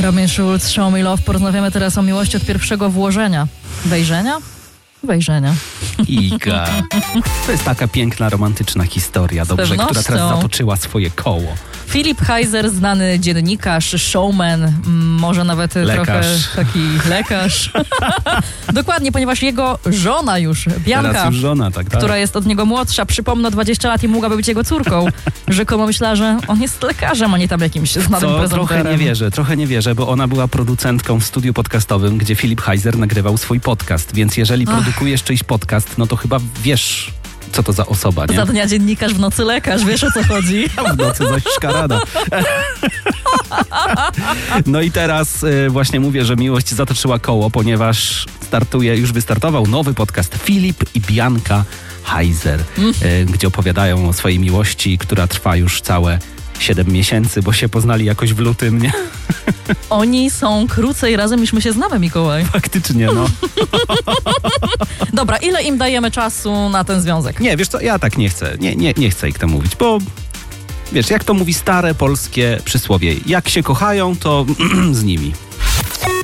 Robin Schulz, Show Me Love. Porozmawiamy teraz o miłości od pierwszego włożenia. Wejrzenia. Iga. To jest taka piękna, romantyczna historia, dobrze, która teraz zatoczyła swoje koło. Filip Heiser, znany dziennikarz, showman, może nawet trochę taki lekarz. Dokładnie, ponieważ jego żona już, Bianka, już żona, tak. która jest od niego młodsza, przypomnę, o 20 lat i mogłaby być jego córką, rzekomo myślała, że on jest lekarzem, a nie tam jakimś znanym prezenterem. Trochę nie wierzę, bo ona była producentką w studiu podcastowym, gdzie Filip Heiser nagrywał swój podcast, więc jeżeli produkujesz czyjś podcast, no to chyba wiesz, co to za osoba, nie? Za dnia dziennikarz, w nocy lekarz, wiesz o co chodzi? W nocy zaś szkarada. No i teraz właśnie mówię, że miłość zatoczyła koło, ponieważ już wystartował nowy podcast Filip i Bianka Heiser, gdzie opowiadają o swojej miłości, która trwa już całe 7 miesięcy, bo się poznali jakoś w lutym, nie? Oni są krócej razem niż my się znamy, Mikołaj. Faktycznie, no. Dobra, ile im dajemy czasu na ten związek? Nie, wiesz co, ja tak nie chcę. Nie chcę ich to mówić, bo wiesz, jak to mówi stare polskie przysłowie, jak się kochają, to z nimi.